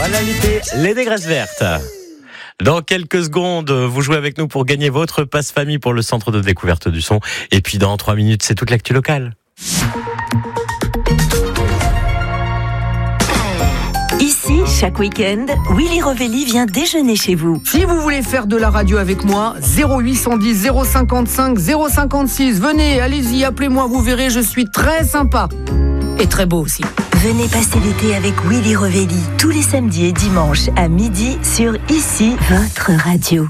Voilà l'été, les négresses vertes. Dans quelques secondes, vous jouez avec nous pour gagner votre passe famille pour le centre de découverte du son. Et puis dans 3 minutes, c'est toute l'actu locale. Ici, chaque week-end, Willy Rovelli vient déjeuner chez vous. Si vous voulez faire de la radio avec moi, 0810 055 056. Venez, allez-y, appelez-moi, vous verrez, je suis très sympa. Et très beau aussi. Venez passer l'été avec Willy Rovelli, tous les samedis et dimanches à midi sur Ici, votre radio.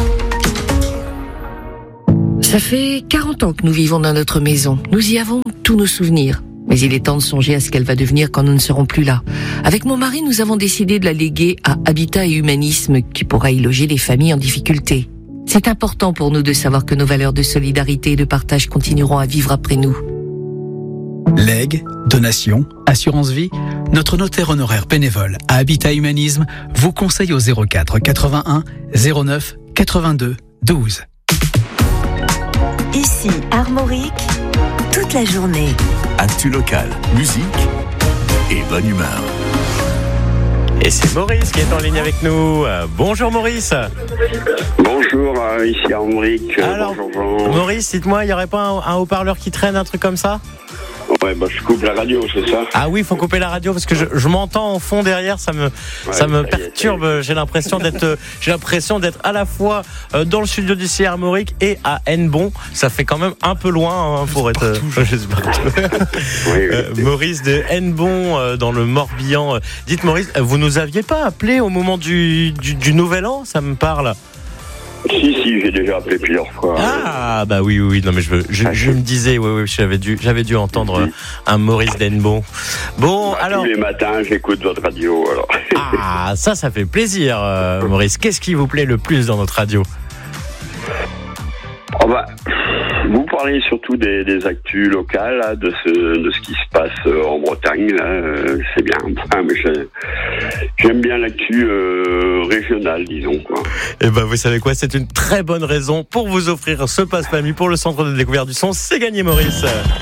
Ça fait 40 ans que nous vivons dans notre maison. Nous y avons tous nos souvenirs. Mais il est temps de songer à ce qu'elle va devenir quand nous ne serons plus là. Avec mon mari, nous avons décidé de la léguer à Habitat et Humanisme, qui pourra y loger les familles en difficulté. C'est important pour nous de savoir que nos valeurs de solidarité et de partage continueront à vivre après nous. Legs, donations, assurance vie, notre notaire honoraire bénévole à Habitat Humanisme vous conseille au 04 81 09 82 12. Ici, Armorique, toute la journée. Actu locale, musique et bonne humeur. Et c'est Maurice qui est en ligne avec nous. Bonjour Maurice. Bonjour, ici Armorique. Alors, bonjour. Maurice, dites-moi, il n'y aurait pas un haut-parleur qui traîne, un truc comme ça ? Ouais, je coupe la radio, c'est ça? Ah oui, il faut couper la radio parce que je m'entends en fond derrière, ça me perturbe. J'ai l'impression d'être à la fois dans le studio d'ici Armorique et à Hennebont. Ça fait quand même un peu loin pour être. Oui. Maurice de Hennebont dans le Morbihan. Dites Maurice, vous nous aviez pas appelé au moment du Nouvel An? Ça me parle. Si, j'ai déjà appelé plusieurs fois. Ah, bah oui. Non, mais je me disais, oui, j'avais dû entendre un Maurice d'Hennebont. Bon, alors. Tous les matins, j'écoute votre radio, alors. Ah, ça fait plaisir, Maurice. Qu'est-ce qui vous plaît le plus dans notre radio? Vous parlez surtout des actus locales, là, de ce qui se passe en Bretagne, là, c'est bien. J'aime bien l'actu régionale, disons, quoi. Et ben, vous savez quoi, c'est une très bonne raison pour vous offrir ce passe famille pour le centre de découverte du son. C'est gagné, Maurice.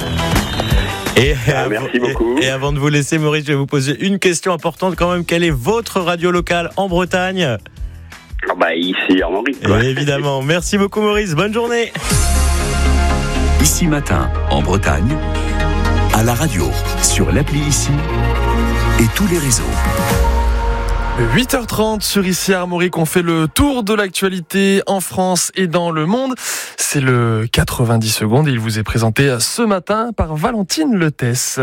Merci beaucoup. Et avant de vous laisser, Maurice, je vais vous poser une question importante quand même. Quelle est votre radio locale en Bretagne? Ici Armorique, quoi. Évidemment. Merci beaucoup, Maurice. Bonne journée. Ici Matin, en Bretagne, à la radio, sur l'appli Ici et tous les réseaux. 8h30 sur Ici Armorique, on fait le tour de l'actualité en France et dans le monde. C'est le 90 secondes et il vous est présenté ce matin par Valentine Letès.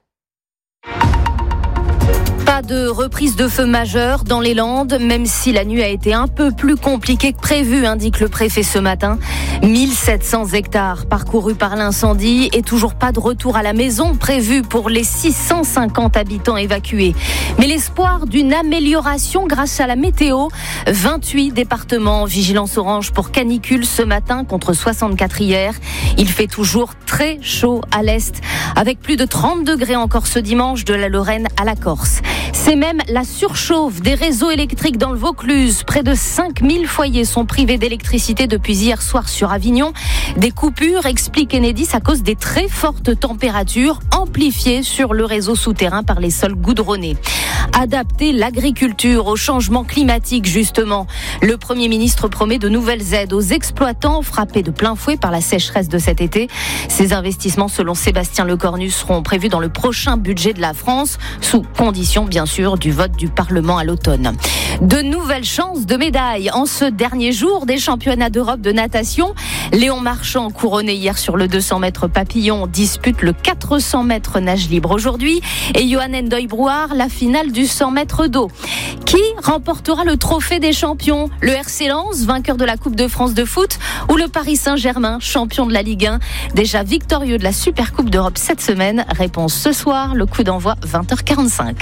Pas de reprise de feu majeure dans les Landes, même si la nuit a été un peu plus compliquée que prévu, indique le préfet ce matin. 1700 hectares parcourus par l'incendie et toujours pas de retour à la maison prévu pour les 650 habitants évacués. Mais l'espoir d'une amélioration grâce à la météo. 28 départements en vigilance orange pour canicule ce matin contre 64 hier. Il fait toujours très chaud à l'est, avec plus de 30 degrés encore ce dimanche de la Lorraine à la Corse. C'est même la surchauffe des réseaux électriques dans le Vaucluse. Près de 5000 foyers sont privés d'électricité depuis hier soir sur Avignon. Des coupures, explique Enedis, à cause des très fortes températures amplifiées sur le réseau souterrain par les sols goudronnés. Adapter l'agriculture au changement climatique, justement. Le Premier ministre promet de nouvelles aides aux exploitants frappés de plein fouet par la sécheresse de cet été. Ces investissements, selon Sébastien Lecornu, seront prévus dans le prochain budget de la France, sous condition, bien sûr, du vote du Parlement à l'automne. De nouvelles chances de médailles en ce dernier jour des championnats d'Europe de natation. Léon Marchand, couronné hier sur le 200 mètres papillon, dispute le 400 mètres nage libre aujourd'hui. Et Johan Endoy-Brouard, la finale du 100 mètres d'eau. Qui remportera le trophée des champions? Le RC Lens, vainqueur de la Coupe de France de foot, ou le Paris Saint-Germain, champion de la Ligue 1, déjà victorieux de la Super Coupe d'Europe cette semaine? Réponse ce soir, le coup d'envoi 20h45.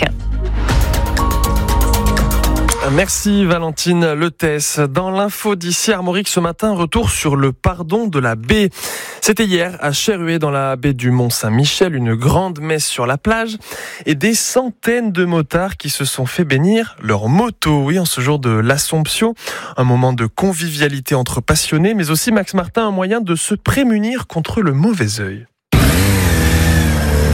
Merci Valentine Letès. Dans l'info d'ici Armorique ce matin, retour sur le pardon de la baie. C'était hier à Cherrué dans la baie du Mont-Saint-Michel, une grande messe sur la plage et des centaines de motards qui se sont fait bénir leur moto. Oui, en ce jour de l'Assomption, un moment de convivialité entre passionnés, mais aussi Max Martin, un moyen de se prémunir contre le mauvais œil.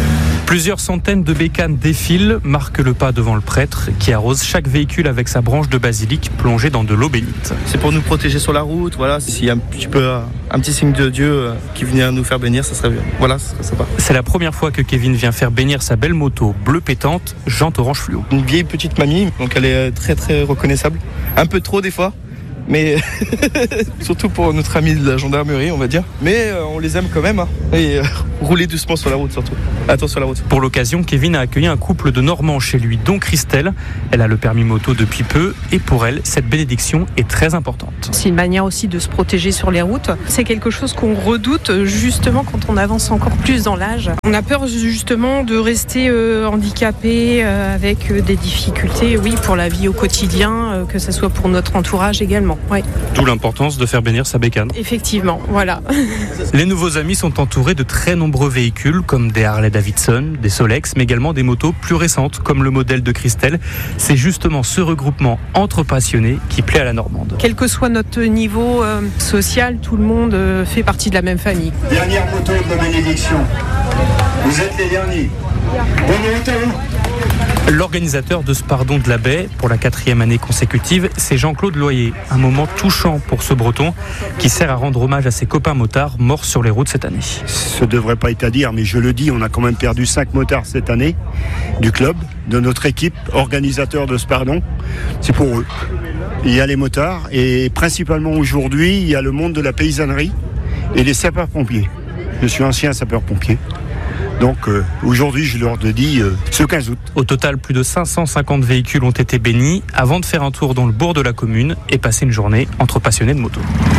Plusieurs centaines de bécanes défilent, marquent le pas devant le prêtre qui arrose chaque véhicule avec sa branche de basilic plongée dans de l'eau bénite. C'est pour nous protéger sur la route, voilà. S'il y a un petit signe de Dieu qui venait nous faire bénir, ça serait bien. Voilà, ça serait sympa. C'est la première fois que Kevin vient faire bénir sa belle moto bleu pétante, jante orange fluo. Une vieille petite mamie, donc elle est très très reconnaissable. Un peu trop des fois. Mais surtout pour notre ami de la gendarmerie, on va dire. Mais on les aime quand même. Hein. Et rouler doucement sur la route surtout. Attention sur la route. Pour l'occasion, Kevin a accueilli un couple de Normands chez lui, dont Christelle. Elle a le permis moto depuis peu et pour elle, cette bénédiction est très importante. C'est une manière aussi de se protéger sur les routes. C'est quelque chose qu'on redoute justement quand on avance encore plus dans l'âge. On a peur justement de rester handicapé avec des difficultés, oui, pour la vie au quotidien, que ce soit pour notre entourage également. Ouais. D'où l'importance de faire bénir sa bécane. Effectivement, voilà. Les nouveaux amis sont entourés de très nombreux véhicules comme des Harley Davidson, des Solex, mais également des motos plus récentes comme le modèle de Christelle. C'est justement ce regroupement entre passionnés qui plaît à la Normande. Quel que soit notre niveau social, tout le monde fait partie de la même famille. Dernière moto de bénédiction. Vous êtes les derniers. Bonne route à vous. L'organisateur de ce pardon de la baie, pour la 4e année consécutive, c'est Jean-Claude Loyer. Un moment touchant pour ce breton qui sert à rendre hommage à ses copains motards morts sur les routes cette année. Ce ne devrait pas être à dire, mais je le dis, on a quand même perdu 5 motards cette année du club, de notre équipe organisateur de ce pardon. C'est pour eux. Il y a les motards et principalement aujourd'hui, il y a le monde de la paysannerie et les sapeurs-pompiers. Je suis ancien sapeur-pompier. Donc aujourd'hui, je leur dis ce 15 août. Au total, plus de 550 véhicules ont été bénis avant de faire un tour dans le bourg de la commune et passer une journée entre passionnés de moto.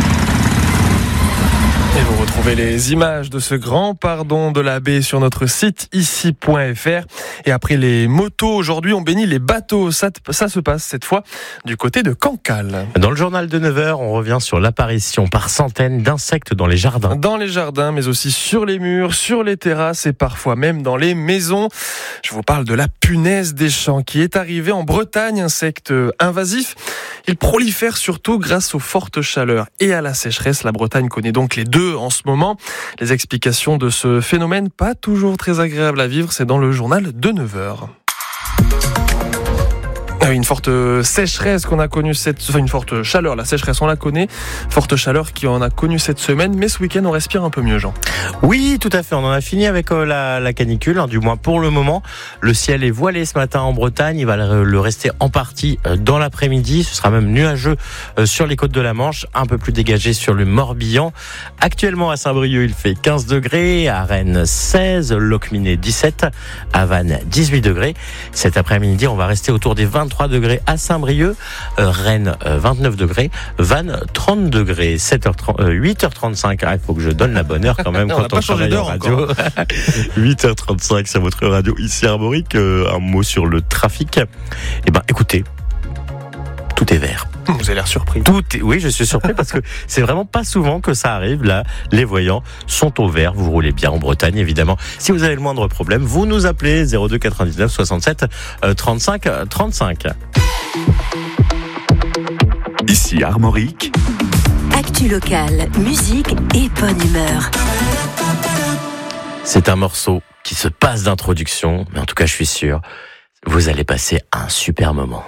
Et vous retrouvez les images de ce grand pardon de la baie sur notre site ici.fr. Et après les motos, aujourd'hui on bénit les bateaux. Ça se passe cette fois du côté de Cancale. Dans le journal de 9h, on revient sur l'apparition par centaines d'insectes dans les jardins. Dans les jardins, mais aussi sur les murs, sur les terrasses et parfois même dans les maisons. Je vous parle de la punaise des champs qui est arrivée en Bretagne, insecte invasif. Il prolifère surtout grâce aux fortes chaleurs et à la sécheresse. La Bretagne connaît donc les deux en ce moment. Les explications de ce phénomène, pas toujours très agréable à vivre, c'est dans le journal de 9h. Une forte sécheresse qu'on a connue une forte chaleur, la sécheresse on la connaît, forte chaleur qui en a connu cette semaine, mais ce week-end on respire un peu mieux, Jean. Oui, tout à fait, on en a fini avec la canicule, du moins pour le moment. Le ciel est voilé ce matin en Bretagne, il va le rester en partie dans l'après-midi, ce sera même nuageux sur les côtes de la Manche, un peu plus dégagé sur le Morbihan. Actuellement à Saint-Brieuc il fait 15 degrés, à Rennes 16, Locminé 17, à Vannes 18 degrés. Cet après-midi on va rester autour des 23 degrés à Saint-Brieuc, Rennes 29 degrés, Vannes 30 degrés, 8h35. Il faut que je donne la bonne heure quand même quand on travaille en radio. 8h35 sur votre radio ici Armorique. Un mot sur le trafic. Eh ben, écoutez, tout est vert. Vous avez l'air surpris. Oui, je suis surpris parce que c'est vraiment pas souvent que ça arrive. Là, les voyants sont au vert. Vous roulez bien en Bretagne, évidemment. Si vous avez le moindre problème, vous nous appelez 02 99 67 35 35. Ici Armorique. Actu locale, musique et bonne humeur. C'est un morceau qui se passe d'introduction, mais en tout cas, je suis sûr, vous allez passer un super moment.